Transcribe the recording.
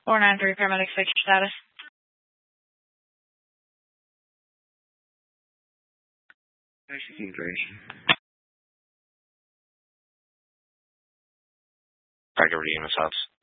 493 paramedics, fix your status. Back over to unit subs.